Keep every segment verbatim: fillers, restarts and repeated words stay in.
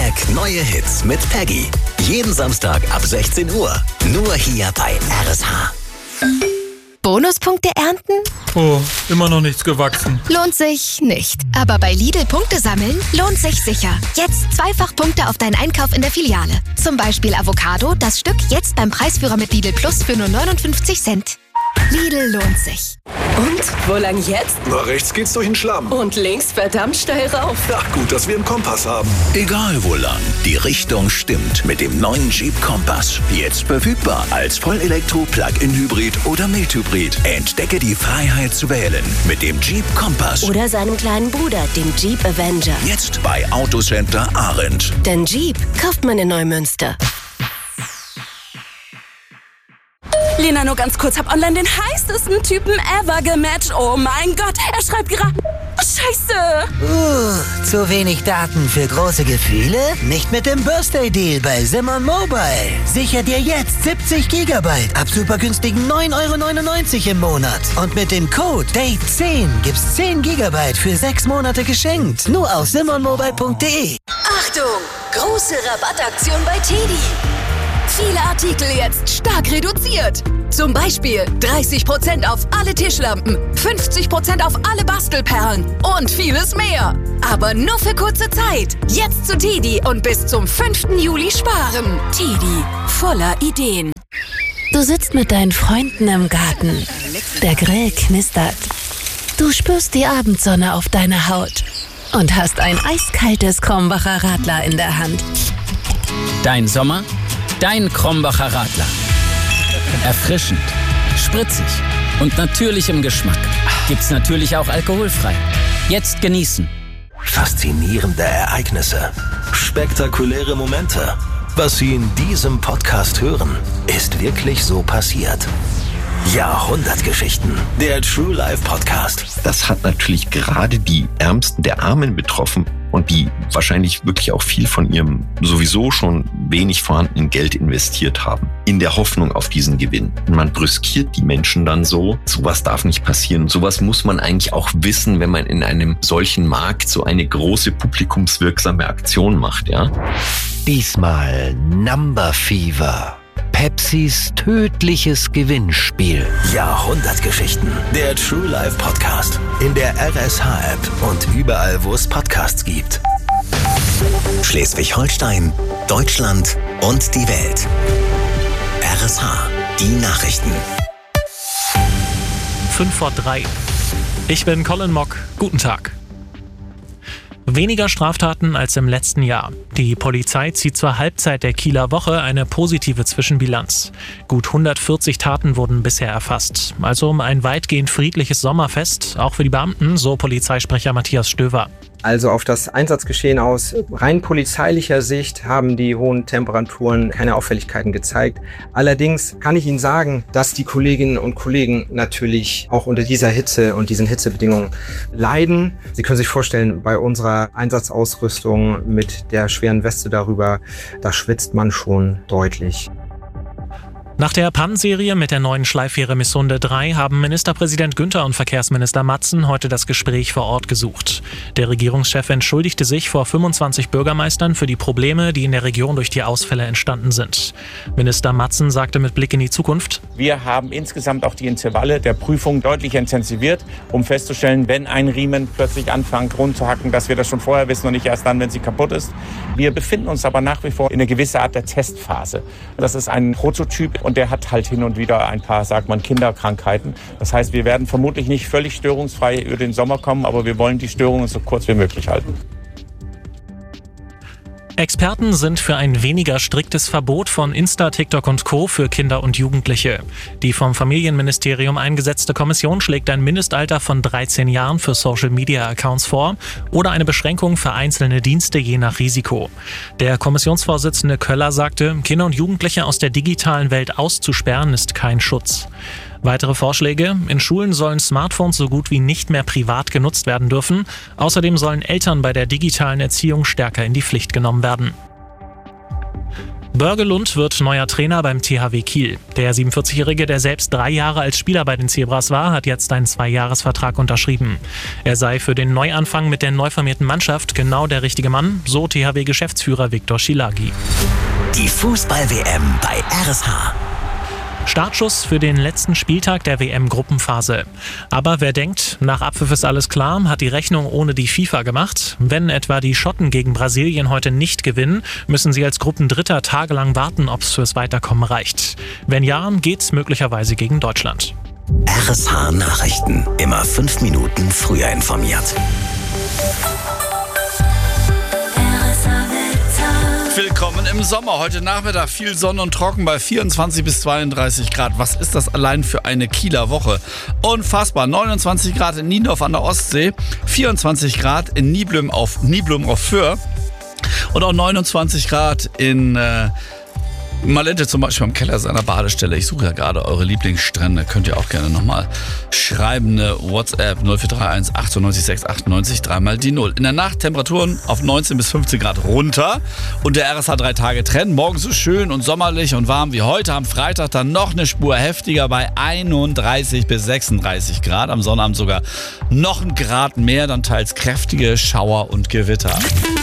Playback neue Hits mit Peggy. Jeden Samstag ab sechzehn Uhr. Nur hier bei R S H. Bonuspunkte ernten? Oh, immer noch nichts gewachsen. Lohnt sich nicht. Aber bei Lidl Punkte sammeln lohnt sich sicher. Jetzt zweifach Punkte auf deinen Einkauf in der Filiale. Zum Beispiel Avocado, das Stück jetzt beim Preisführer mit Lidl Plus für nur neunundfünfzig Cent. Lidl lohnt sich. Und, wo lang jetzt? Na, rechts geht's durch den Schlamm. Und links verdammt steil rauf. Ja, gut, dass wir einen Kompass haben. Egal wo lang, die Richtung stimmt mit dem neuen Jeep Kompass. Jetzt verfügbar als Vollelektro, Plug-in-Hybrid oder Mild-Hybrid. Entdecke die Freiheit zu wählen mit dem Jeep Kompass. Oder seinem kleinen Bruder, dem Jeep Avenger. Jetzt bei Autocenter Arendt. Denn Jeep kauft man in Neumünster. Lena, nur ganz kurz, hab online den heißesten Typen ever gematcht. Oh mein Gott, er schreibt gerade... Scheiße! Uh, zu wenig Daten für große Gefühle? Nicht mit dem Birthday-Deal bei Simon Mobile. Sicher dir jetzt siebzig Gigabyte ab super günstigen neun Euro neunundneunzig im Monat. Und mit dem Code Date zehn gibt's zehn Gigabyte für sechs Monate geschenkt. Nur auf simon mobile punkt de. Achtung! Große Rabattaktion bei Teddy. Viele Artikel jetzt stark reduziert. Zum Beispiel dreißig Prozent auf alle Tischlampen, fünfzig Prozent auf alle Bastelperlen und vieles mehr. Aber nur für kurze Zeit. Jetzt zu Teddy und bis zum fünften Juli sparen. Teddy, voller Ideen. Du sitzt mit deinen Freunden im Garten. Der Grill knistert. Du spürst die Abendsonne auf deiner Haut und hast ein eiskaltes Krombacher Radler in der Hand. Dein Sommer? Dein Krombacher Radler. Erfrischend, spritzig und natürlich im Geschmack. Gibt's natürlich auch alkoholfrei. Jetzt genießen. Faszinierende Ereignisse. Spektakuläre Momente. Was Sie in diesem Podcast hören, ist wirklich so passiert. Jahrhundertgeschichten. Der True Life Podcast. Das hat natürlich gerade die Ärmsten der Armen betroffen und die wahrscheinlich wirklich auch viel von ihrem sowieso schon wenig vorhandenen Geld investiert haben, in der Hoffnung auf diesen Gewinn. Und man brüskiert die Menschen dann so. Sowas darf nicht passieren. Sowas muss man eigentlich auch wissen, wenn man in einem solchen Markt so eine große publikumswirksame Aktion macht, ja. Diesmal Number Fever. Pepsis tödliches Gewinnspiel. Jahrhundertgeschichten. Der True Life Podcast. In der R S H-App und überall, wo es Podcasts gibt. Schleswig-Holstein, Deutschland und die Welt. R S H. Die Nachrichten. fünf vor drei. Ich bin Colin Mock. Guten Tag. Weniger Straftaten als im letzten Jahr. Die Polizei zieht zur Halbzeit der Kieler Woche eine positive Zwischenbilanz. Gut hundertvierzig Taten wurden bisher erfasst. Also um ein weitgehend friedliches Sommerfest, auch für die Beamten, so Polizeisprecher Matthias Stöver. Also auf das Einsatzgeschehen aus rein polizeilicher Sicht haben die hohen Temperaturen keine Auffälligkeiten gezeigt. Allerdings kann ich Ihnen sagen, dass die Kolleginnen und Kollegen natürlich auch unter dieser Hitze und diesen Hitzebedingungen leiden. Sie können sich vorstellen, bei unserer Einsatzausrüstung mit der schweren Weste darüber, da schwitzt man schon deutlich. Nach der Pannenserie mit der neuen Schleiffähre Missunde drei haben Ministerpräsident Günther und Verkehrsminister Matzen heute das Gespräch vor Ort gesucht. Der Regierungschef entschuldigte sich vor fünfundzwanzig Bürgermeistern für die Probleme, die in der Region durch die Ausfälle entstanden sind. Minister Matzen sagte mit Blick in die Zukunft: Wir haben insgesamt auch die Intervalle der Prüfung deutlich intensiviert, um festzustellen, wenn ein Riemen plötzlich anfängt rumzuhacken, dass wir das schon vorher wissen und nicht erst dann, wenn sie kaputt ist. Wir befinden uns aber nach wie vor in einer gewissen Art der Testphase. Das ist ein Prototyp. Und der hat halt hin und wieder ein paar, sagt man, Kinderkrankheiten. Das heißt, wir werden vermutlich nicht völlig störungsfrei über den Sommer kommen, aber wir wollen die Störungen so kurz wie möglich halten. Experten sind für ein weniger striktes Verbot von Insta, TikTok und Co. für Kinder und Jugendliche. Die vom Familienministerium eingesetzte Kommission schlägt ein Mindestalter von dreizehn Jahren für Social-Media-Accounts vor oder eine Beschränkung für einzelne Dienste je nach Risiko. Der Kommissionsvorsitzende Köller sagte, Kinder und Jugendliche aus der digitalen Welt auszusperren ist kein Schutz. Weitere Vorschläge: In Schulen sollen Smartphones so gut wie nicht mehr privat genutzt werden dürfen. Außerdem sollen Eltern bei der digitalen Erziehung stärker in die Pflicht genommen werden. Börge Lund wird neuer Trainer beim T H W Kiel. Der siebenundvierzigjährige, der selbst drei Jahre als Spieler bei den Zebras war, hat jetzt einen Zweijahresvertrag unterschrieben. Er sei für den Neuanfang mit der neu formierten Mannschaft genau der richtige Mann, so T H W-Geschäftsführer Viktor Schilagi. Die Fußball-W M bei R S H. Startschuss für den letzten Spieltag der W M-Gruppenphase. Aber wer denkt, nach Abpfiff ist alles klar, hat die Rechnung ohne die FIFA gemacht. Wenn etwa die Schotten gegen Brasilien heute nicht gewinnen, müssen sie als Gruppendritter tagelang warten, ob es fürs Weiterkommen reicht. Wenn ja, geht's möglicherweise gegen Deutschland. R S H Nachrichten. Immer fünf Minuten früher informiert. Willkommen im Sommer. Heute Nachmittag viel Sonne und trocken bei vierundzwanzig bis zweiunddreißig Grad. Was ist das allein für eine Kieler Woche? Unfassbar. neunundzwanzig Grad in Niendorf an der Ostsee, vierundzwanzig Grad in Niblum auf, Niblum auf Föhr und auch neunundzwanzig Grad in äh, Malente zum Beispiel im Keller seiner Badestelle. Ich suche ja gerade eure Lieblingsstrände. Könnt ihr auch gerne nochmal schreiben. Eine WhatsApp null vier drei eins achtundneunzig sechs achtundneunzig, dreimal die null. In der Nacht Temperaturen auf neunzehn bis fünfzehn Grad runter und der R S H drei Tage Trend. Morgen so schön und sommerlich und warm wie heute. Am Freitag dann noch eine Spur heftiger bei einunddreißig bis sechsunddreißig Grad. Am Sonnabend sogar noch ein Grad mehr, dann teils kräftige Schauer und Gewitter.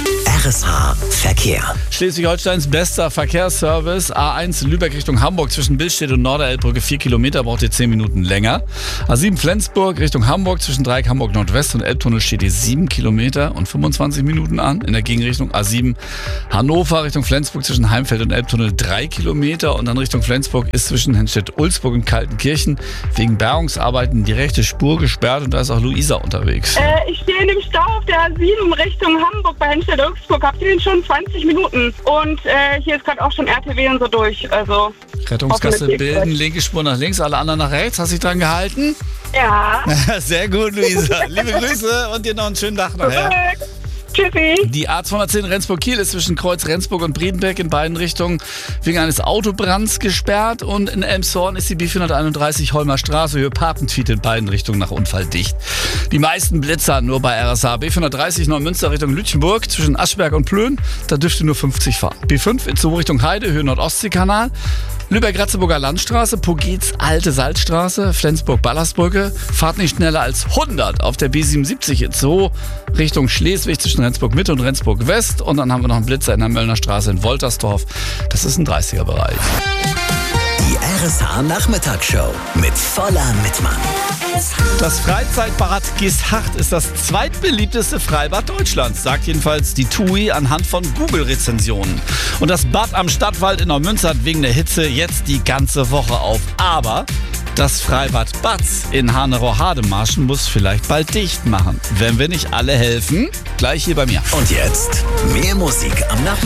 R S H Verkehr. Schleswig-Holsteins bester Verkehrsservice. A eins Lübeck Richtung Hamburg zwischen Billstedt und Norderelbbrücke vier Kilometer, braucht ihr zehn Minuten länger. A sieben Flensburg Richtung Hamburg zwischen Dreieck Hamburg Nordwest und Elbtunnel steht ihr sieben Kilometer und fünfundzwanzig Minuten an. In der Gegenrichtung A sieben Hannover Richtung Flensburg zwischen Heimfeld und Elbtunnel drei Kilometer und dann Richtung Flensburg ist zwischen Hennstedt-Ulzburg und Kaltenkirchen wegen Bergungsarbeiten die rechte Spur gesperrt und da ist auch Luisa unterwegs. Äh, ich stehe in dem Stau auf der A sieben Richtung Hamburg bei Hennstedt-Ulzburg. Habt ihr den schon zwanzig Minuten? Und äh, hier ist gerade auch schon R T W und so durch. Also Rettungsgasse bilden, linke Spur nach links, alle anderen nach rechts. Hast du dich dran gehalten? Ja. Sehr gut, Luisa. Liebe Grüße und dir noch einen schönen Tag nachher. Tschüssi. Die A zweihundertzehn Rendsburg-Kiel ist zwischen Kreuz Rendsburg und Bredenberg in beiden Richtungen wegen eines Autobrands gesperrt und in Elmshorn ist die B vierhunderteinunddreißig Holmer Straße Höhe Papentwiet in beiden Richtungen nach Unfall dicht. Die meisten Blitzer nur bei R S H. B vierhundertdreißig Neumünster Richtung Lütchenburg zwischen Aschberg und Plön, da dürft ihr nur fünfzig fahren. B fünf Itzehoe Richtung Heide, Höhe Nordostseekanal. Lübeck-Ratzeburger Landstraße, Pogitz Alte Salzstraße, Flensburg-Ballersbrücke. Fahrt nicht schneller als hundert auf der B siebenundsiebzig Itzehoe Richtung Schleswig zwischen Rendsburg-Mitte und Rendsburg-West. Und dann haben wir noch einen Blitzer in der Möllner Straße in Woltersdorf. Das ist ein dreißiger Bereich. Die R S H Nachmittagsshow mit voller Mitmann. Das Freizeitbad Gishacht ist das zweitbeliebteste Freibad Deutschlands, sagt jedenfalls die T U I anhand von Google-Rezensionen. Und das Bad am Stadtwald in Neumünster hat wegen der Hitze jetzt die ganze Woche auf. Aber das Freibad Batz in Hanerow-Hademarschen muss vielleicht bald dicht machen. Wenn wir nicht alle helfen, gleich hier bei mir. Und jetzt mehr Musik am Nachmittag.